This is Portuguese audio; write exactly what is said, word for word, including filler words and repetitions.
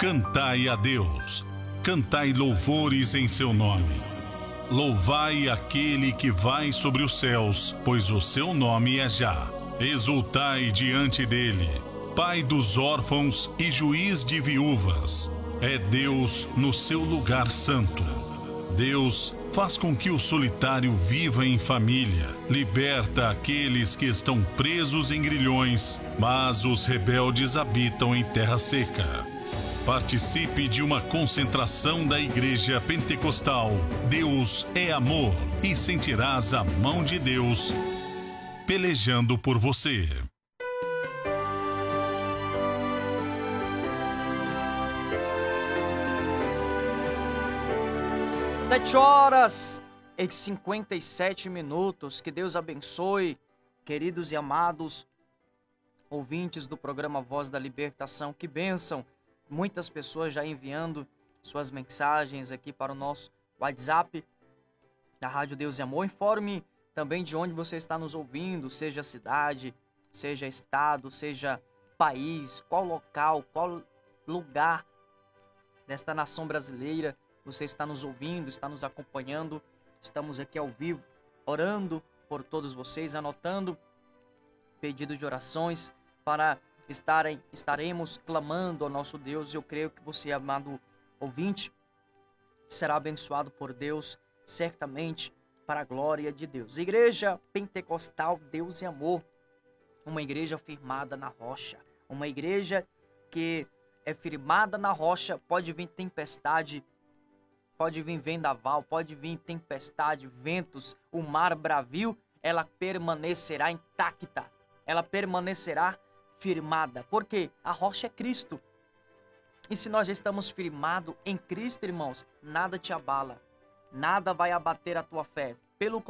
Cantai a Deus, cantai louvores em seu nome. Louvai aquele que vai sobre os céus, pois o seu nome é Já. Exultai diante dele, Pai dos órfãos e juiz de viúvas. É Deus no seu lugar santo. Deus faz com que o solitário viva em família, liberta aqueles que estão presos em grilhões, mas os rebeldes habitam em terra seca. Participe de uma concentração da Igreja Pentecostal Deus é Amor e sentirás a mão de Deus pelejando por você. Sete horas e cinquenta e sete minutos. Que Deus abençoe, queridos e amados ouvintes do programa Voz da Libertação. Que bênção! Muitas pessoas já enviando suas mensagens aqui para o nosso WhatsApp da Rádio Deus e Amor. Informe também de onde você está nos ouvindo, seja cidade, seja estado, seja país, qual local, qual lugar desta nação brasileira você está nos ouvindo, está nos acompanhando. Estamos aqui ao vivo, orando por todos vocês, anotando pedidos de orações para estarem, estaremos clamando ao nosso Deus. Eu creio que você, amado ouvinte, será abençoado por Deus, certamente, para a glória de Deus. Igreja Pentecostal Deus e Amor, uma igreja firmada na rocha, uma igreja que é firmada na rocha. Pode vir tempestade, pode vir vendaval, pode vir tempestade, ventos, o mar bravio, ela permanecerá intacta, ela permanecerá firmada, porque a rocha é Cristo. E se nós já estamos firmados em Cristo, irmãos, nada te abala, nada vai abater a tua fé. Pelo